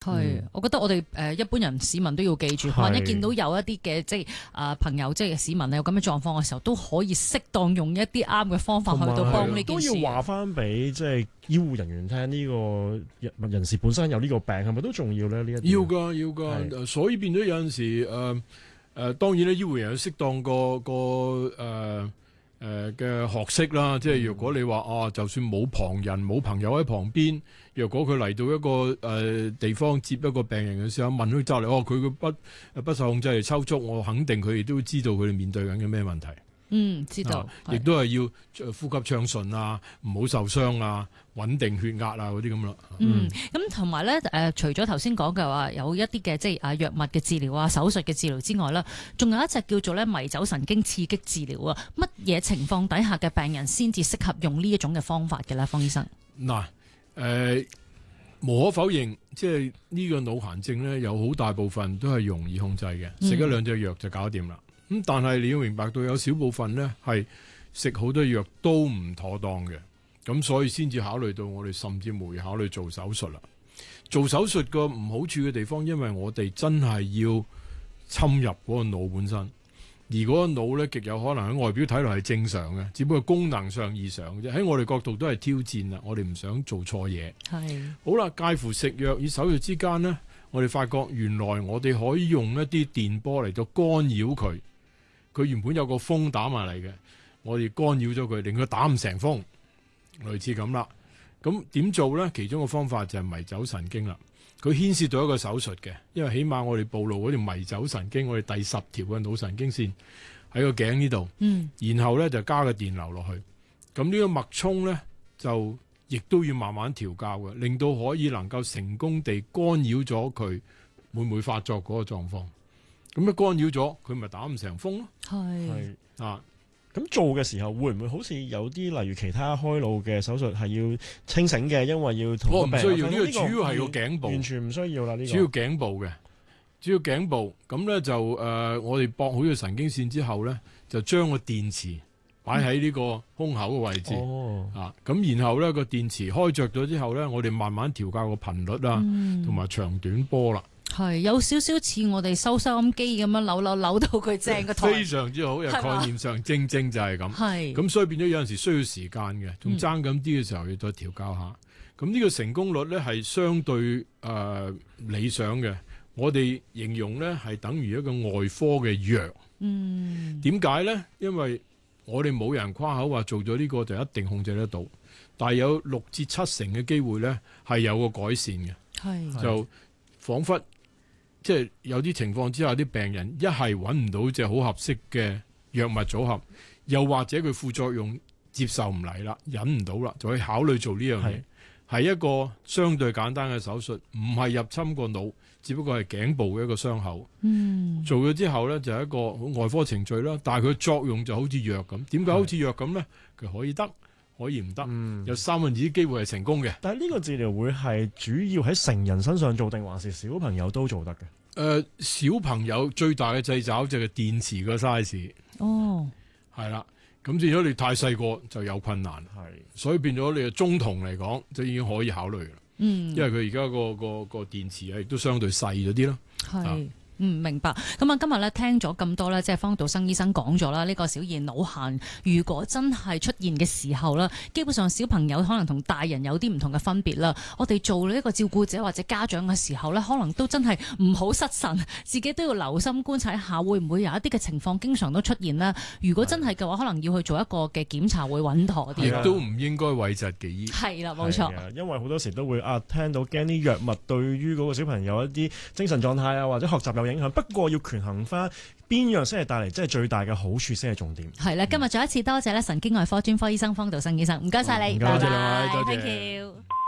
係，我覺得我哋一般人市民都要記住，萬一見到有一啲嘅即係朋友即係市民有咁嘅狀況嘅時候，都可以適當用一啲啱嘅方法去到幫呢件事。 都要話翻俾即係醫護人員聽，呢個人士本身有呢個病係咪都重要咧？呢一要㗎，所以變咗有陣時當然咧，醫護人員有適當嘅學識啦，即係如果你話就算冇旁人冇朋友喺旁邊，若果佢嚟到一個地方接一個病人嘅時候，問佢就嚟佢嘅不受控制嚟抽搐，我肯定佢哋都知道佢哋面對緊嘅咩問題。 知道， 亦都係要呼吸暢順啊，唔好受傷啊，穩定血壓啊嗰啲咁啦。 咁同埋咧，除咗頭先講嘅話，有一啲嘅即係藥物嘅治療啊、手術嘅治療之外啦，仲有一隻叫做咧迷走神經刺激治療啊。乜嘢情況底下嘅病人先至適合用呢一種嘅方法嘅咧，方醫生？ 嗱，無可否認，即係呢個腦癇症咧，有好大部分都係容易控制嘅，食一兩隻藥就搞掂啦。咁但係你要明白到有少部分呢係食好多藥都唔妥當嘅，咁所以先至考慮到我哋甚至會考慮做手術啦。做手術個唔好處嘅地方，因為我哋真係要侵入嗰個腦本身，而嗰個腦呢，極有可能喺外表睇落係正常嘅，只不過功能上異常啫。喺我哋角度都係挑戰啦，我哋唔想做錯嘢。係好啦，介乎食藥與手術之間呢，我哋發覺原來我哋可以用一啲電波嚟到干擾佢。佢原本有個風打埋嚟嘅，我哋干擾咗佢，令佢打唔成風，類似咁啦。咁點做呢？其中個方法就係迷走神經啦。佢牽涉到一個手術嘅，因為起碼我哋暴露嗰條迷走神經，我哋第10條嘅腦神經線喺個頸呢度，然後呢就加個電流落去。咁呢個脈衝呢，就亦都要慢慢調校嘅，令到可以能夠成功地干擾咗佢會唔會發作嗰個狀況。咁一干擾咗，佢咪打唔成風咯。係啊， 咁做嘅時候會唔會好似有啲例如其他開腦嘅手術係要清醒嘅，因為要同唔需要呢個主要係個頸部， 完全唔需要啦。呢個主要頸部嘅，主要頸部。咁咧就我哋駁好咗神經線之後咧，就將個電池擺喺呢個胸口嘅位置。咁然後咧個電池開着咗之後咧，我哋慢慢調校個頻率啊，同埋長短波啦。 係有少少似我哋收音機咁樣扭到佢正個台， 非常之好。有概念上正就係咁。係咁，所以變咗有陣時需要時間嘅，仲爭咁啲嘅時候要再調校下。咁呢個成功率咧係相對理想嘅。我哋形容咧係等於一個外科嘅藥。點解咧？因為我哋冇人誇口話做咗呢個就一定控制得到，但係有6至7成嘅機會咧係有個改善嘅。係就彷彿。即係有啲情況之下，啲病人一係揾唔到隻好合適嘅藥物組合，又或者佢副作用接受唔嚟啦，忍唔到啦，就可以考慮做呢樣嘢。係一個相對簡單嘅手術，唔係入侵個腦，只不過係頸部嘅一個傷口。做咗之後呢，就係一個外科程序啦，但係佢作用就好似藥咁。點解好似藥咁呢？佢可以得，可以唔得，有2/3啲機會係成功嘅。 但係呢個治療會係主要喺成人身上做定還是小朋友都做得嘅？ 小朋友最大嘅掣肘就係電池個 size。係啦，咁如果你太細個就有困難。所以變咗你嘅中童嚟講，就已經可以考慮啦。因為佢而家個電池亦都相對細咗啲咯。係。 明白。咁啊，今日咧聽咗咁多咧，即係方導生醫生講咗啦，呢個小兒腦癇如果真係出現嘅時候啦，基本上小朋友可能同大人有啲唔同嘅分別啦。我哋做呢一個照顧者或者家長嘅時候咧，可能都真係唔好失神，自己都要留心觀察一下，會唔會有一啲嘅情況經常都出現呢？如果真係嘅話，可能要去做一個嘅檢查會穩妥啲。 亦都唔應該諱疾忌醫。 係啦，冇錯。 因為好多時都會聽到驚啲藥物對於嗰個小朋友一啲精神狀態啊或者學習有影響，不過要權衡翻邊樣先係帶嚟即係最大嘅好處先係重點。係啦，今日再一次多謝咧神經外科專科醫生方導生醫生，唔該晒你， 唔該晒兩位， 多謝。 Thank you。